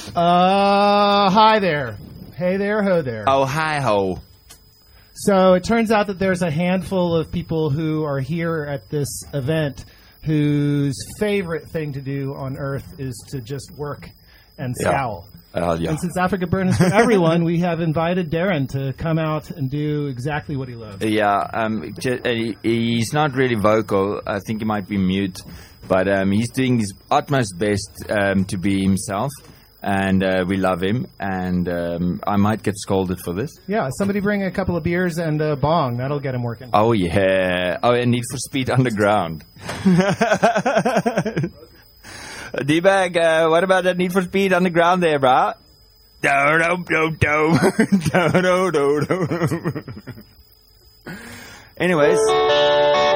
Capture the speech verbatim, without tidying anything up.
Uh, hi there. Hey there, ho there. Oh, hi ho. So it turns out that there's a handful of people who are here at this event whose favorite thing to do on Earth is to just work and scowl. Uh, yeah. And since Africa Burn is for everyone, we have invited Darren to come out and do exactly what he loves. Yeah, um, j- uh, he's not really vocal. I think he might be mute. But um, he's doing his utmost best um, to be himself. And uh, we love him. And um, I might get scolded for this. Yeah, somebody bring a couple of beers and a bong. That'll get him working. Oh, yeah. Oh, and Need for Speed Underground. D-Bag, uh, what about that Need for Speed Underground there, brah? Do-do-do-do. Do-do-do-do. Anyways.